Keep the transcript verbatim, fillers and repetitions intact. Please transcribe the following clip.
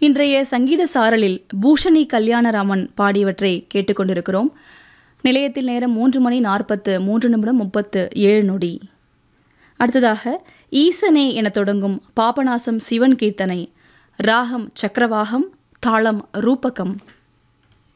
இன்றைய சங்கீத சாரலில் பூஷணி கல்யாணராமன் பாடியவற்றை கேட்டுக்கொண்டிருக்கிறோம். நிலையத்தில் நேரம் மூன்று மணி நாற்பத்து மூன்று நிமிடம் முப்பத்து ஏழு நொடி. அடுத்ததாக ஈசனே என தொடங்கும் பாபநாசம் சிவன் கீர்த்தனை, ராகம் சக்கரவாகம், தாளம் ரூபகம்.